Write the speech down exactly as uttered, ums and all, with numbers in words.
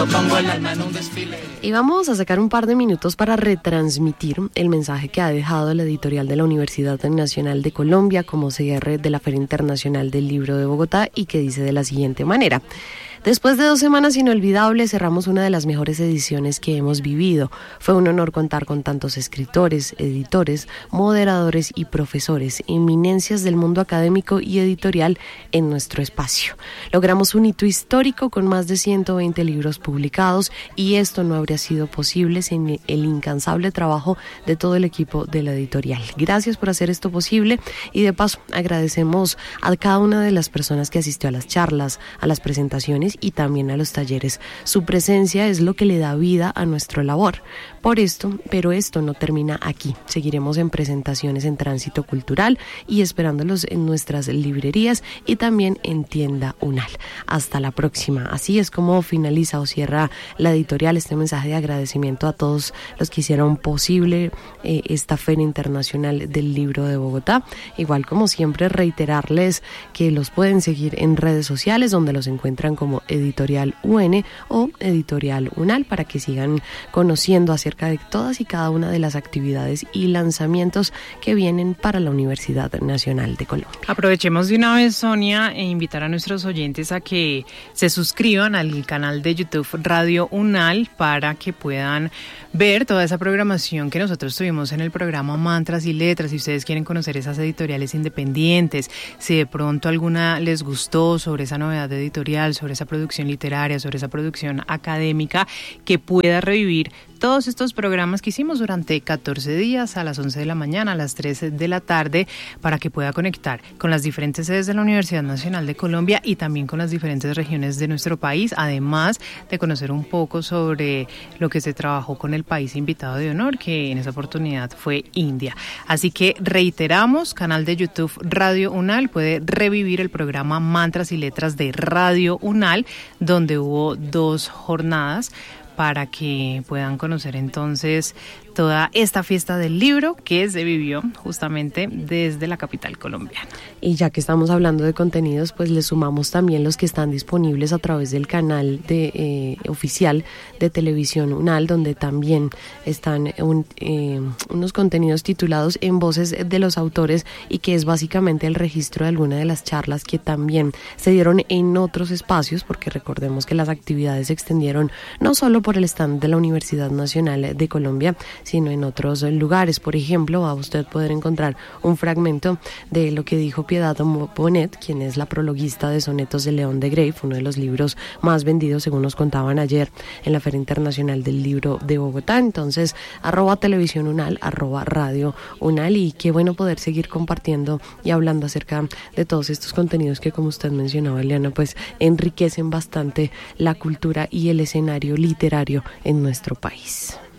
Pongo el alma en un desfile. Y vamos a sacar un par de minutos para retransmitir el mensaje que ha dejado la editorial de la Universidad Nacional de Colombia como cierre de la Feria Internacional del Libro de Bogotá y que dice de la siguiente manera: después de dos semanas inolvidables, cerramos una de las mejores ediciones que hemos vivido. Fue un honor contar con tantos escritores, editores, moderadores y profesores, eminencias del mundo académico y editorial en nuestro espacio. Logramos un hito histórico con más de ciento veinte libros publicados y esto no habría sido posible sin el incansable trabajo de todo el equipo de la editorial. Gracias por hacer esto posible y de paso agradecemos a cada una de las personas que asistió a las charlas, a las presentaciones y también a los talleres. Su presencia es lo que le da vida a nuestra labor. Por esto, pero esto no termina aquí. Seguiremos en presentaciones en Tránsito Cultural y esperándolos en nuestras librerías y también en Tienda Unal. Hasta la próxima. Así es como finaliza o cierra la editorial este mensaje de agradecimiento a todos los que hicieron posible eh, esta Feria Internacional del Libro de Bogotá. Igual como siempre, reiterarles que los pueden seguir en redes sociales donde los encuentran como Editorial U N o Editorial Unal para que sigan conociendo acerca de todas y cada una de las actividades y lanzamientos que vienen para la Universidad Nacional de Colombia. Aprovechemos de una vez, Sonia, e invitar a nuestros oyentes a que se suscriban al canal de YouTube Radio Unal para que puedan ver toda esa programación que nosotros tuvimos en el programa Mantras y Letras. Si ustedes quieren conocer esas editoriales independientes, si de pronto alguna les gustó sobre esa novedad editorial, sobre esa producción literaria, sobre esa producción académica, que pueda revivir todos estos programas que hicimos durante catorce días a las once de la mañana, a las tres de la tarde, para que pueda conectar con las diferentes sedes de la Universidad Nacional de Colombia y también con las diferentes regiones de nuestro país, además de conocer un poco sobre lo que se trabajó con el país invitado de honor, que en esa oportunidad fue India. Así que reiteramos, canal de YouTube Radio Unal, puede revivir el programa Mantras y Letras de Radio Unal, donde hubo dos jornadas para que puedan conocer entonces toda esta fiesta del libro que se vivió justamente desde la capital colombiana. Y ya que estamos hablando de contenidos, pues le sumamos también los que están disponibles a través del canal de eh, oficial de Televisión Unal, donde también están un, eh, unos contenidos titulados En Voces de los Autores y que es básicamente el registro de alguna de las charlas que también se dieron en otros espacios, porque recordemos que las actividades se extendieron no solo por el stand de la Universidad Nacional de Colombia, sino en otros lugares. Por ejemplo, va a usted poder encontrar un fragmento de lo que dijo Piedad Bonet, quien es la prologuista de Sonetos de León de Greiff, uno de los libros más vendidos, según nos contaban ayer, en la Feria Internacional del Libro de Bogotá. Entonces, arroba Televisión Unal, arroba Radio Unal, y qué bueno poder seguir compartiendo y hablando acerca de todos estos contenidos que, como usted mencionaba, Eliana, pues enriquecen bastante la cultura y el escenario literario en nuestro país.